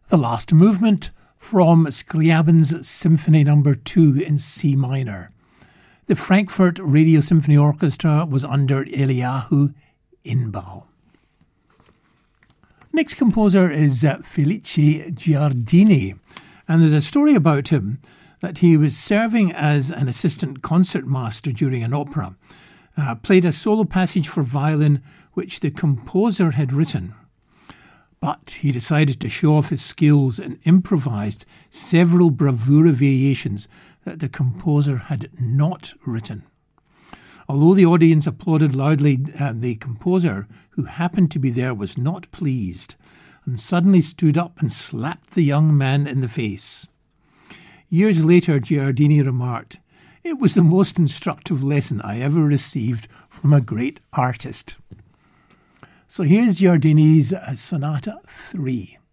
The last movement from Scriabin's Symphony No. 2 in C minor. The Frankfurt Radio Symphony Orchestra was under Eliyahu Inbal. Next composer is Felice Giardini, and there's a story about him that he was serving as an assistant concertmaster during an opera, played a solo passage for violin which the composer had written. But he decided to show off his skills and improvised several bravura variations that the composer had not written. Although the audience applauded loudly, the composer, who happened to be there, was not pleased and suddenly stood up and slapped the young man in the face. Years later, Giardini remarked, "It was the most instructive lesson I ever received from a great artist." So here's Giardini's Sonata 3.